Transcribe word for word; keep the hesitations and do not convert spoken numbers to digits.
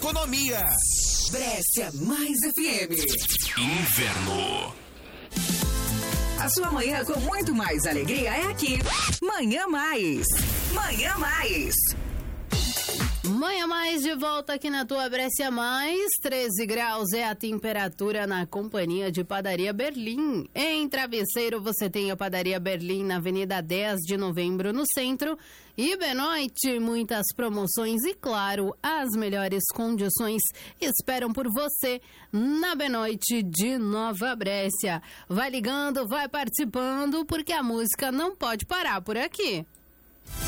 economia. Brescia Mais F M. Inverno. A sua manhã com muito mais alegria é aqui. Manhã Mais. Manhã Mais. Manhã Mais de volta aqui na tua Brescia Mais. treze graus é a temperatura na companhia de Padaria Berlim. Em Travesseiro você tem a Padaria Berlim na Avenida dez de Novembro no centro. E Benoite, muitas promoções e claro, as melhores condições esperam por você na Benoite de Nova Brescia. Vai ligando, vai participando, porque a música não pode parar por aqui.